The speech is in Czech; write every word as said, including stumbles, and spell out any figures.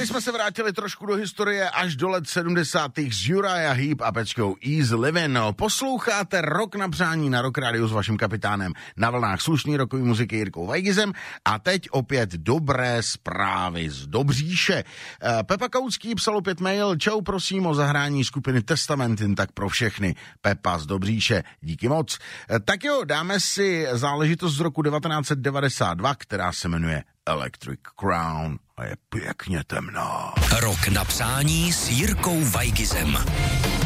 Tady jsme se vrátili trošku do historie až do let sedmdesátých s Uriah Heep a pečkou Easy Livin'. Posloucháte Rok na přání na Rock Radio s vaším kapitánem na vlnách slušný rokový muziky Jirkou Vajgizem a teď opět dobré zprávy z Dobříše. Pepa Kautský psal opět mail, čau, prosím o zahrání skupiny Testamentin, tak pro všechny. Pepa z Dobříše, díky moc. Tak jo, dáme si záležitost z roku devatenáct set devadesát dva, která se jmenuje Electric Crown a je pěkně temná. Rok na přání s Jirkou Vajgizem.